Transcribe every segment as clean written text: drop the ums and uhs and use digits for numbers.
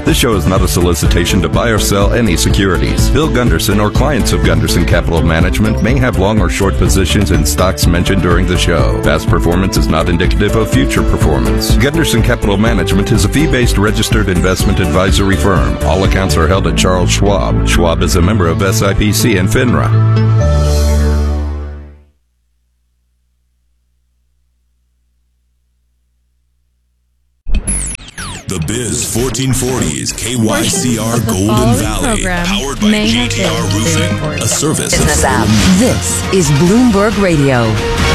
This show is not a solicitation to buy or sell any securities. Bill Gunderson or clients of Gunderson Capital Management may have long or short positions in stocks mentioned during the show. Past performance is not indicative of future performance. Gunderson Capital Management is a fee-based registered investment advisory firm. All accounts are held at Charles Schwab. Schwab is a member of SIPC and FINRA. The Biz 1440's KYCR Golden Valley, powered by JTR Roofing, a service Business of app. This is Bloomberg Radio.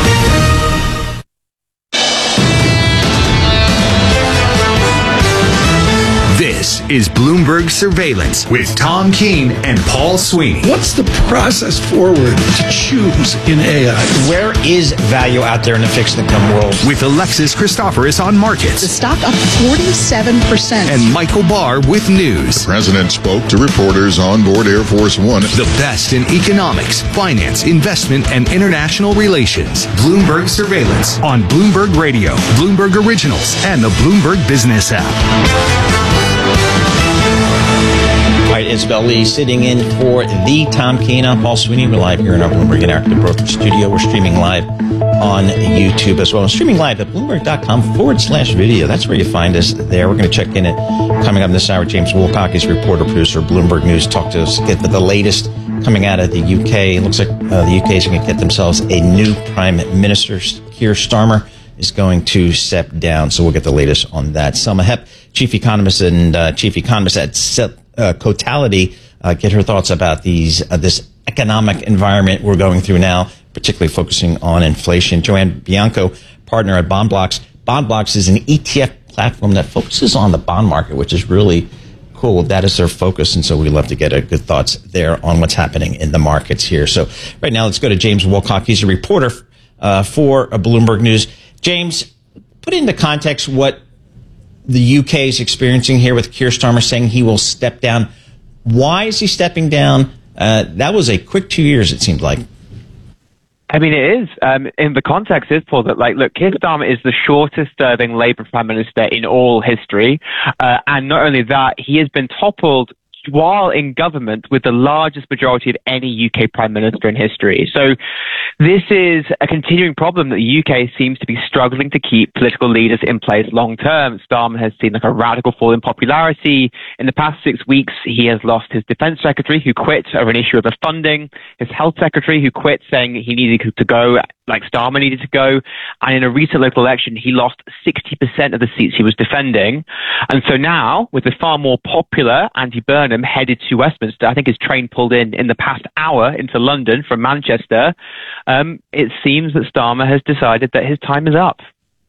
This is Bloomberg Surveillance with Tom Keene and Paul Sweeney. What's the process forward to choose in AI? Where is value out there in the fixed income world? With Alexis Christoforous on markets. The stock up 47%. And Michael Barr with news. The president spoke to reporters on board Air Force One. The best in economics, finance, investment, and international relations. Bloomberg Surveillance on Bloomberg Radio, Bloomberg Originals, and the Bloomberg Business app. All right, Isabel Lee sitting in for the Tom Keene. I'm Paul Sweeney. We're live here in our Bloomberg Interactive Brokerage Studio. We're streaming live on YouTube as well. And streaming live at Bloomberg.com/video. That's where you find us there. We're going to check in coming up this hour. James Woolcock is reporter, producer of Bloomberg News. Talk to us, get the latest coming out of the UK. It looks like the UK is going to get themselves a new Prime Minister. Keir Starmer is going to step down. So we'll get the latest on that. Selma Hepp, chief economist at Cotality, get her thoughts about this economic environment we're going through now, particularly focusing on inflation. Joanne Bianco, partner at BondBlocks. BondBlocks is an ETF platform that focuses on the bond market, which is really cool. That is their focus, and so we'd love to get good thoughts there on what's happening in the markets here. So right now, let's go to James Woolcock. He's a reporter for Bloomberg News. James, put into context what the UK is experiencing here with Keir Starmer saying he will step down. Why is he stepping down? That was a quick 2 years, it seemed like. I mean, it is. In the context is, Paul, that, look, Keir Starmer is the shortest-serving Labour Prime Minister in all history. And not only that, he has been toppled while in government with the largest majority of any UK Prime Minister in history. So this is a continuing problem that the UK seems to be struggling to keep political leaders in place long term. Starmer has seen a radical fall in popularity. In the past 6 weeks, he has lost his defence secretary, who quit over an issue of the funding, his health secretary, who quit saying he needed to go like Starmer needed to go. And in a recent local election, he lost 60% of the seats he was defending. And so now, with the far more popular Andy Burnham headed to Westminster, I think his train pulled in the past hour into London from Manchester, it seems that Starmer has decided that his time is up.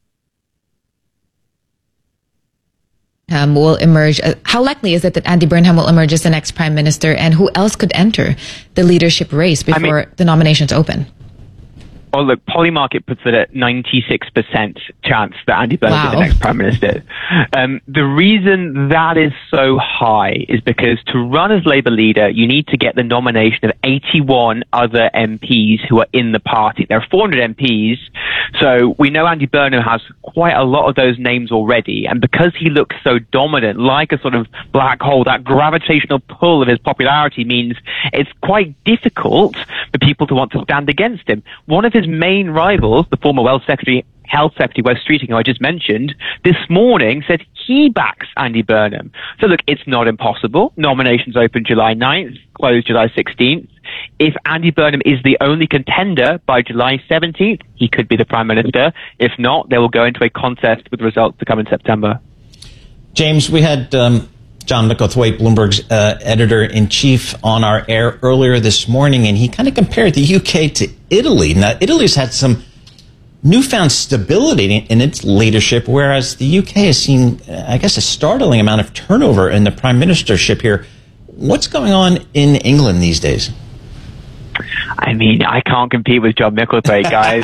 Will emerge. How likely is it that Andy Burnham will emerge as the next prime minister, and who else could enter the leadership race before the nominations open? Oh, look, Polymarket puts it at 96% chance that Andy Burnham is the next prime minister. The reason that is so high is because to run as Labour leader, you need to get the nomination of 81 other MPs who are in the party. There are 400 MPs, so we know Andy Burnham has quite a lot of those names already. And because he looks so dominant, like a sort of black hole, that gravitational pull of his popularity means it's quite difficult for people to want to stand against him. One of his main rivals, the former Health Secretary Wes Streeting, who I just mentioned, this morning said he backs Andy Burnham. So look, it's not impossible. Nominations open July 9th, close July 16th. If Andy Burnham is the only contender by July 17th, he could be the Prime Minister. If not, they will go into a contest with results to come in September. James, we had John Micklethwaite, Bloomberg's editor-in-chief, on our air earlier this morning, and he kind of compared the UK to Italy. Now, Italy's had some newfound stability in its leadership, whereas the UK has seen, I guess, a startling amount of turnover in the prime ministership here. What's going on in England these days? I mean, I can't compete with John Micklethwaite, guys,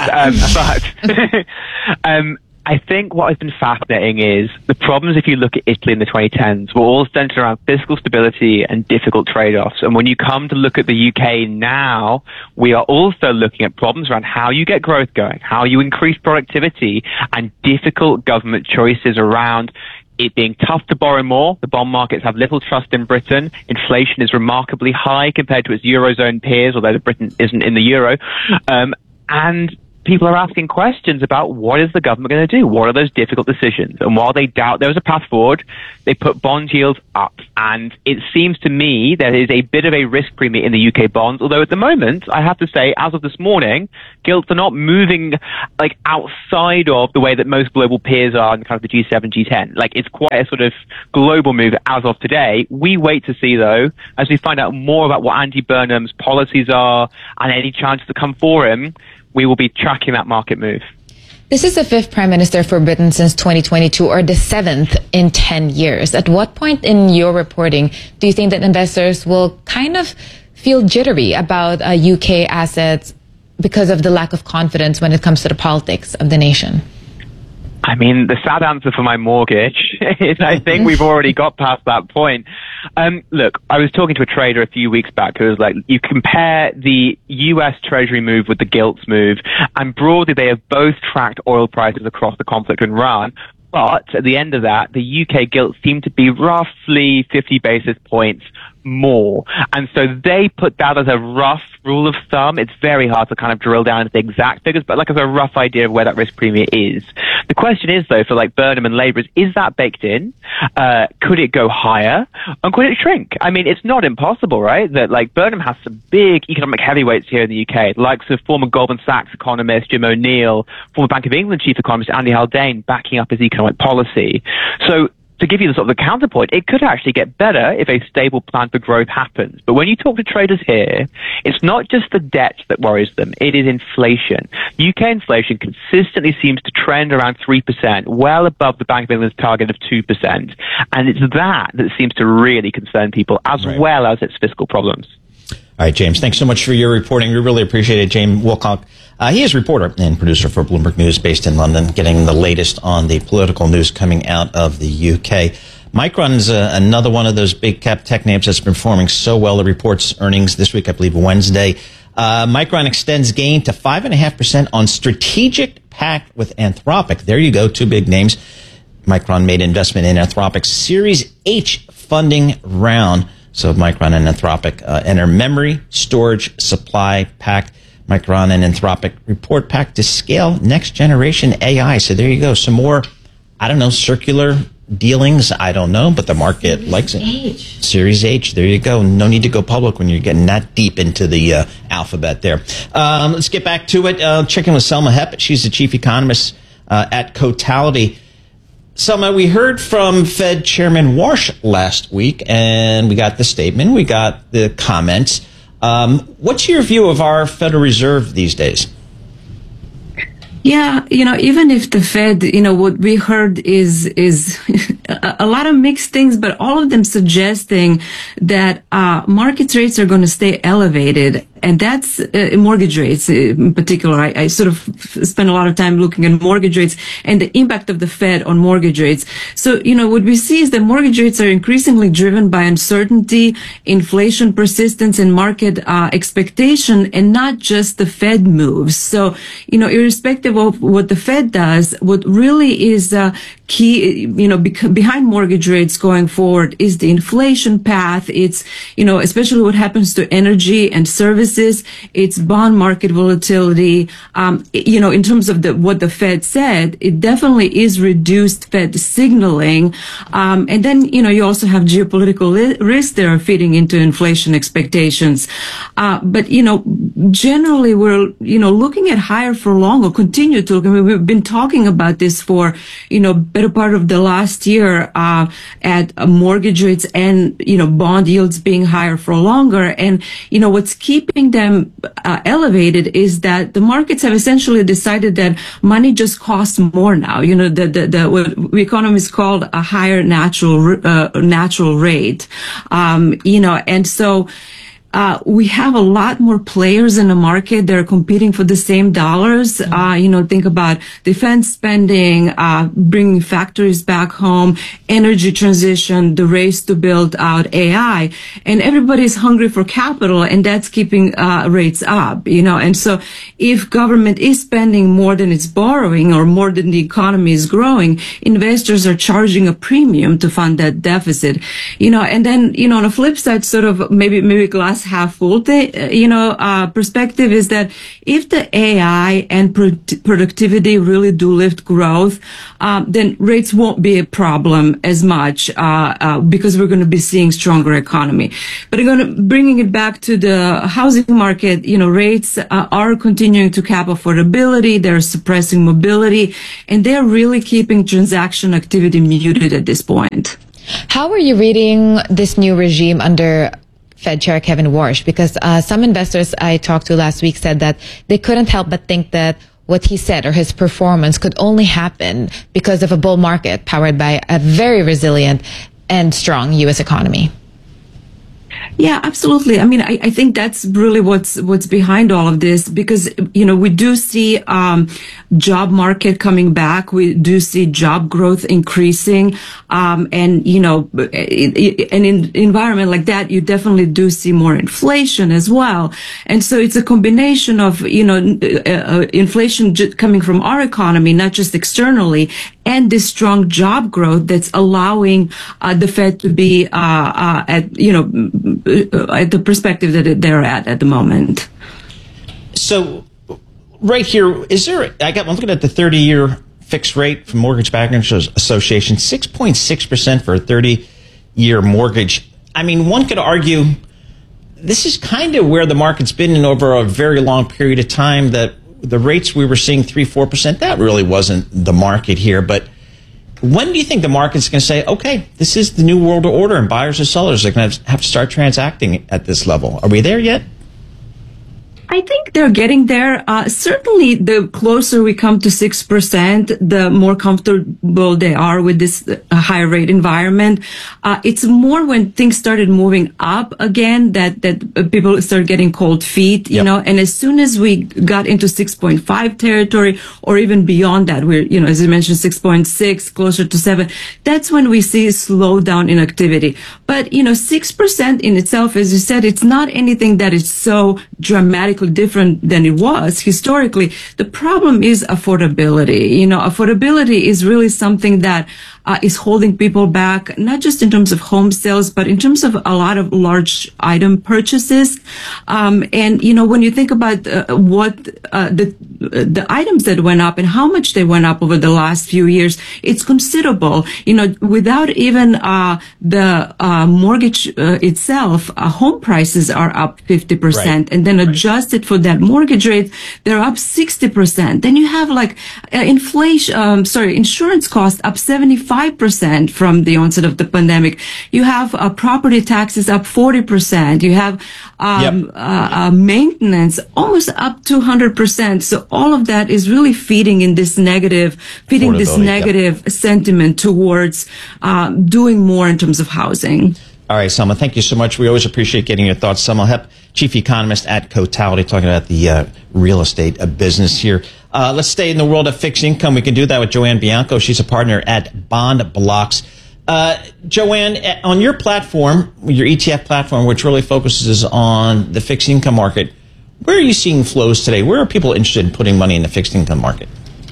but I think what has been fascinating is the problems, if you look at Italy in the 2010s, were all centered around fiscal stability and difficult trade-offs. And when you come to look at the UK now, we are also looking at problems around how you get growth going, how you increase productivity, and difficult government choices around it being tough to borrow more. The bond markets have little trust in Britain. Inflation is remarkably high compared to its Eurozone peers, although Britain isn't in the Euro. And people are asking questions about what is the government going to do? What are those difficult decisions? And while they doubt there is a path forward, they put bond yields up. And it seems to me there is a bit of a risk premium in the UK bonds, although at the moment, I have to say, as of this morning, gilts are not moving like outside of the way that most global peers are in kind of the G7, G10. Like it's quite a sort of global move as of today. We wait to see, though, as we find out more about what Andy Burnham's policies are and any chance to come for him, we will be tracking that market move. This is the 5th Prime Minister for Britain since 2022, or the 7th in 10 years. At what point in your reporting do you think that investors will kind of feel jittery about UK assets because of the lack of confidence when it comes to the politics of the nation? I mean, the sad answer for my mortgage is I think we've already got past that point. Look, I was talking to a trader a few weeks back who was like, you compare the US Treasury move with the gilts move, and broadly they have both tracked oil prices across the conflict in Iran. But at the end of that, the UK gilts seem to be roughly 50 basis points more. And so they put that as a rough rule of thumb. It's very hard to kind of drill down into the exact figures, but like as a rough idea of where that risk premium is. The question is, though, for like Burnham and Labour, is that baked in? Could it go higher? And could it shrink? I mean, it's not impossible, right? That like Burnham has some big economic heavyweights here in the UK, likes of former Goldman Sachs economist Jim O'Neill, former Bank of England chief economist Andy Haldane backing up his economic policy. So to give you the sort of the counterpoint, it could actually get better if a stable plan for growth happens. But when you talk to traders here, it's not just the debt that worries them, it is inflation. UK inflation consistently seems to trend around 3%, well above the Bank of England's target of 2%. And it's that seems to really concern people, as well as its fiscal problems. All right, James, thanks so much for your reporting. We really appreciate it. James Wilcock, he is reporter and producer for Bloomberg News based in London, getting the latest on the political news coming out of the UK. Micron is another one of those big cap tech names that's been performing so well. It reports earnings this week, I believe Wednesday. Micron extends gain to 5.5% on strategic pact with Anthropic. There you go, two big names. Micron made investment in Anthropic's Series H funding round. So Micron and Anthropic enter memory, storage, supply pact. Micron and Anthropic report pact to scale next generation AI. So there you go. Some more, I don't know, circular dealings. I don't know, but the market likes it. Series H. There you go. No need to go public when you're getting that deep into the alphabet there. Let's get back to it. Checking with Selma Hepp. She's the chief economist at Cotality. Selma, we heard from Fed Chairman Warsh last week, and we got the statement, we got the comments. What's your view of our Federal Reserve these days? Yeah, even if the Fed, what we heard is a lot of mixed things, but all of them suggesting that market rates are going to stay elevated. And that's mortgage rates in particular. I sort of spend a lot of time looking at mortgage rates and the impact of the Fed on mortgage rates. So, what we see is that mortgage rates are increasingly driven by uncertainty, inflation persistence, and market expectation, and not just the Fed moves. So, irrespective of what the Fed does, what really is key, behind mortgage rates going forward is the inflation path. It's, especially what happens to energy and services. It's bond market volatility. In terms of what the Fed said, it definitely is reduced Fed signaling. And then, you also have geopolitical risks that are feeding into inflation expectations. But, generally we're, looking at higher for longer, continue to look. I mean, we've been talking about this for, better part of the last year, at mortgage rates and, bond yields being higher for longer. And, what's keeping them elevated is that the markets have essentially decided that money just costs more now. What economists called a higher natural rate. And so we have a lot more players in the market that are competing for the same dollars. Think about defense spending, bringing factories back home, energy transition, the race to build out AI, and everybody's hungry for capital, and that's keeping rates up. And so if government is spending more than it's borrowing or more than the economy is growing, investors are charging a premium to fund that deficit. And then on the flip side, sort of maybe glass half full perspective is that if the AI and productivity really do lift growth, then rates won't be a problem as much because we're going to be seeing stronger economy. But bringing it back to the housing market, rates are continuing to cap affordability. They're suppressing mobility, and they're really keeping transaction activity muted at this point. How are you reading this new regime under Fed Chair Kevin Warsh? Because some investors I talked to last week said that they couldn't help but think that what he said or his performance could only happen because of a bull market powered by a very resilient and strong U.S. economy. Yeah, absolutely. I mean, I think that's really what's behind all of this, because, we do see, job market coming back. We do see job growth increasing. And in an environment like that, you definitely do see more inflation as well. And so it's a combination of, inflation coming from our economy, not just externally, and this strong job growth that's allowing the Fed to be at the perspective that they're at the moment. So, right here, I'm looking at the 30-year fixed rate from Mortgage Bankers Association, 6.6% for a 30-year mortgage. I mean, one could argue this is kind of where the market's been in over a very long period of time, that the rates we were seeing 3-4%, that really wasn't the market here. But when do you think the market's going to say, okay, this is the new world order and buyers and sellers are going to have to start transacting at this level? Are we there yet? I think they're getting there. Certainly, the closer we come to 6%, the more comfortable they are with this higher rate environment. It's more when things started moving up again that people start getting cold feet, you know, and as soon as we got into 6.5 territory or even beyond that, we're, as you mentioned, 6.6, closer to 7, that's when we see a slowdown in activity. But, 6% in itself, as you said, it's not anything that is so dramatically different than it was historically. The problem is affordability. Affordability is really something that is holding people back, not just in terms of home sales, but in terms of a lot of large item purchases. And, when you think about what the items that went up and how much they went up over the last few years, it's considerable. Without even the mortgage itself, home prices are up 50%. Right. And then adjusted for that mortgage rate, they're up 60%. Then you have insurance costs up 75% from the onset of the pandemic. You have property taxes up 40%. You have maintenance almost up 200%. So all of that is really feeding this negative sentiment towards doing more in terms of housing. All right, Selma, thank you so much. We always appreciate getting your thoughts. Selma Hepp, Chief Economist at Cotality, talking about the real estate business here. Let's stay in the world of fixed income. We can do that with Joanne Bianco. She's a partner at Bond Blocks. Joanne, on your platform, your ETF platform, which really focuses on the fixed income market, where are you seeing flows today? Where are people interested in putting money in the fixed income market?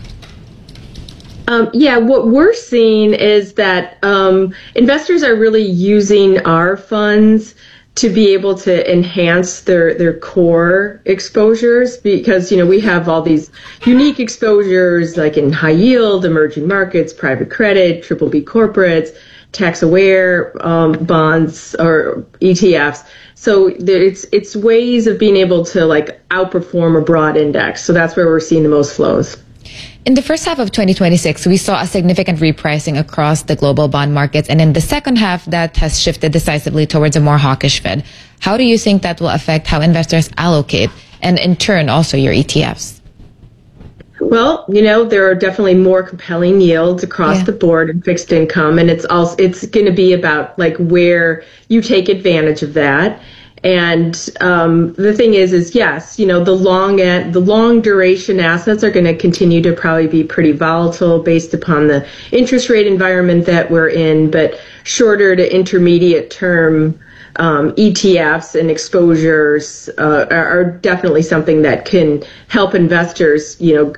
What we're seeing is that investors are really using our funds to be able to enhance their core exposures, because, we have all these unique exposures like in high yield, emerging markets, private credit, BBB corporates, tax aware bonds or ETFs. So it's ways of being able to outperform a broad index. So that's where we're seeing the most flows. In the first half of 2026, we saw a significant repricing across the global bond markets. And in the second half, that has shifted decisively towards a more hawkish Fed. How do you think that will affect how investors allocate and, in turn, also your ETFs? Well, there are definitely more compelling yields across the board in fixed income. And it's going to be about where you take advantage of that. And the thing is yes, the long duration assets are going to continue to probably be pretty volatile based upon the interest rate environment that we're in, but shorter to intermediate term ETFs and exposures are definitely something that can help investors,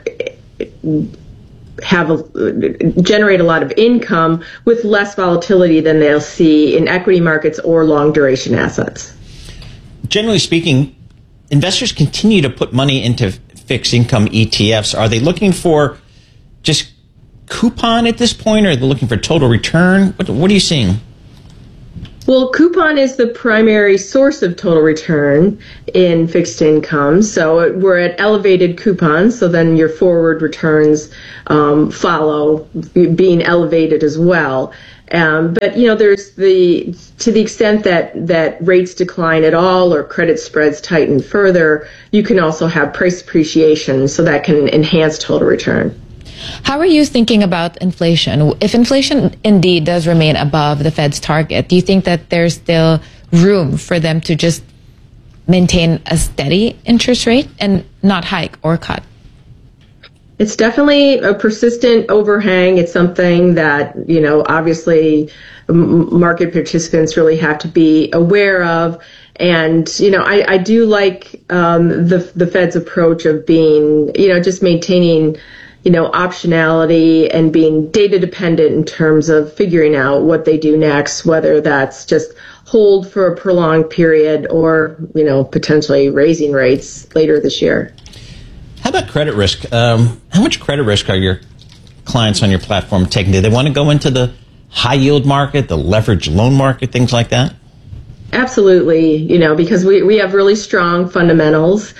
generate a lot of income with less volatility than they'll see in equity markets or long duration assets. Generally speaking, investors continue to put money into fixed income ETFs. Are they looking for just coupon at this point, or are they looking for total return? What are you seeing? Well, coupon is the primary source of total return in fixed income. So we're at elevated coupons, so then your forward returns follow being elevated as well. But there's to the extent that rates decline at all or credit spreads tighten further, you can also have price appreciation, so that can enhance total return. How are you thinking about inflation? If inflation indeed does remain above the Fed's target, do you think that there's still room for them to just maintain a steady interest rate and not hike or cut? It's definitely a persistent overhang. It's something that, obviously market participants really have to be aware of. And, I do like the Fed's approach of being, just maintaining optionality and being data dependent in terms of figuring out what they do next, whether that's just hold for a prolonged period or, potentially raising rates later this year. How about credit risk? How much credit risk are your clients on your platform taking? Do they want to go into the high yield market, the leveraged loan market, things like that? Absolutely, because we have really strong fundamentals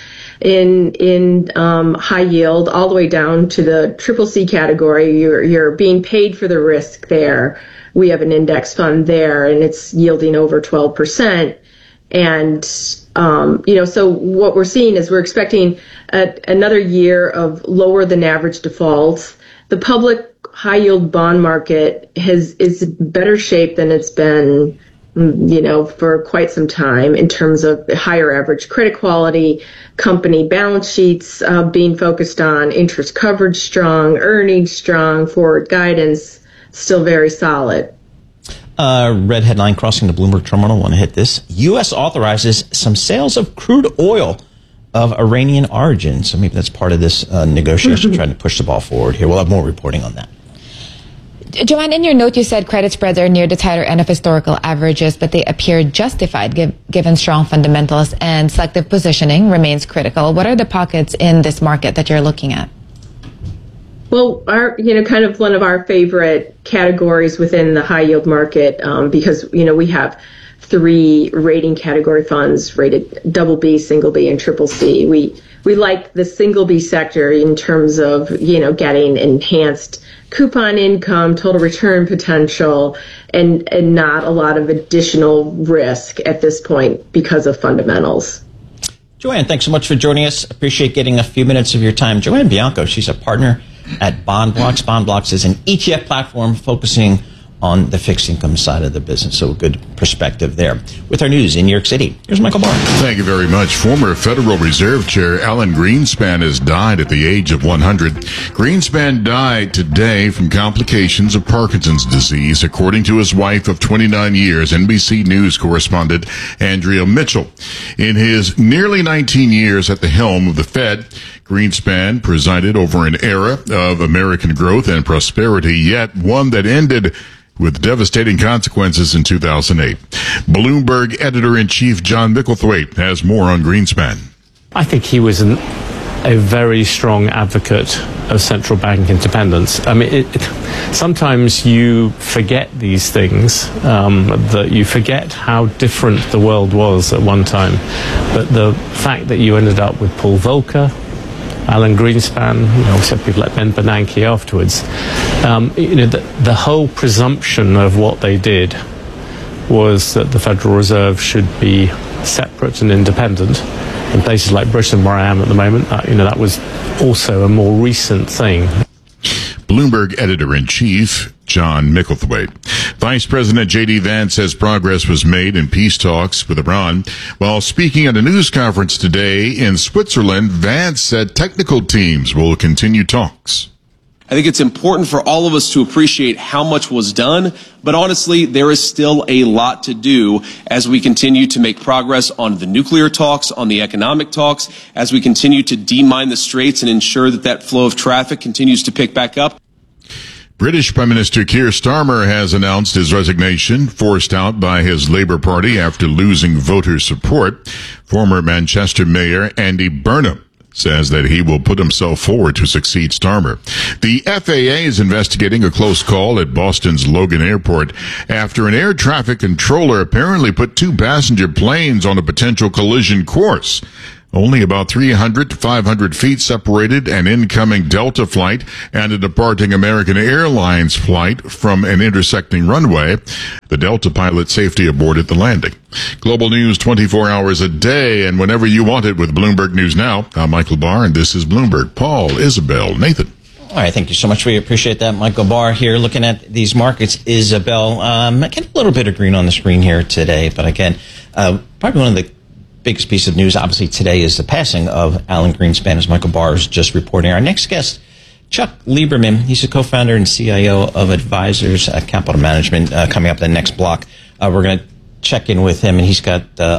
in high yield, all the way down to the CCC category. You're being paid for the risk there. We have an index fund there, and it's yielding over 12%. And so what we're seeing is we're expecting another year of lower than average defaults. The public high yield bond market is in better shape than it's been, for quite some time in terms of higher average credit quality, company balance sheets being focused on, interest coverage strong, earnings strong, forward guidance still very solid. Red headline crossing the Bloomberg terminal. Want to hit this? U.S. authorizes some sales of crude oil of Iranian origin. So maybe that's part of this negotiation, trying to push the ball forward here. We'll have more reporting on that. Joanne, in your note, you said credit spreads are near the tighter end of historical averages, but they appear justified given strong fundamentals, and selective positioning remains critical. What are the pockets in this market that you're looking at? Well, kind of one of our favorite categories within the high yield market, because, we have 3 rating category funds rated BB, single B, and triple C. We like the single B sector in terms of, getting enhanced coupon income, total return potential, and not a lot of additional risk at this point because of fundamentals. Joanne, thanks so much for joining us. Appreciate getting a few minutes of your time. Joanne Bianco, she's a partner at BondBlocks. BondBlocks is an ETF platform focusing on the fixed income side of the business. So a good perspective there. With our news in New York City, here's Michael Barr. Thank you very much. Former Federal Reserve Chair Alan Greenspan has died at the age of 100. Greenspan died today from complications of Parkinson's disease, according to his wife of 29 years, NBC News correspondent Andrea Mitchell. In his nearly 19 years at the helm of the Fed, Greenspan presided over an era of American growth and prosperity, yet one that ended with devastating consequences in 2008. Bloomberg editor-in-chief John Micklethwaite has more on Greenspan. I think he was a very strong advocate of central bank independence. I mean, sometimes you forget these things, that you forget how different the world was at one time. But the fact that you ended up with Paul Volcker, Alan Greenspan, some people like Ben Bernanke afterwards, the whole presumption of what they did was that the Federal Reserve should be separate and independent. In places like Britain, where I am at the moment, that was also a more recent thing. Bloomberg editor-in-chief John Micklethwaite. Vice President J.D. Vance says progress was made in peace talks with Iran. While speaking at a news conference today in Switzerland, Vance said technical teams will continue talks. I think it's important for all of us to appreciate how much was done, but honestly, there is still a lot to do as we continue to make progress on the nuclear talks, on the economic talks, as we continue to demine the straits and ensure that that flow of traffic continues to pick back up. British Prime Minister Keir Starmer has announced his resignation, forced out by his Labour Party after losing voter support. Former Manchester Mayor Andy Burnham says that he will put himself forward to succeed Starmer. The FAA is investigating a close call at Boston's Logan Airport after an air traffic controller apparently put two passenger planes on a potential collision course. Only about 300 to 500 feet separated an incoming Delta flight and a departing American Airlines flight from an intersecting runway. The Delta pilot safely aborted the landing. Global news 24 hours a day and whenever you want it with Bloomberg News Now. I'm Michael Barr, and this is Bloomberg. Paul, Isabel, Nathan. All right, thank you so much. We appreciate that. Michael Barr here looking at these markets. Isabel, again, a little bit of green on the screen here today, but again, probably one of the biggest piece of news, obviously, today is the passing of Alan Greenspan, as Michael Barr is just reporting. Our next guest, Chuck Lieberman. He's the co-founder and CIO of Advisors Capital Management. Coming up the next block, we're going to check in with him, and he's got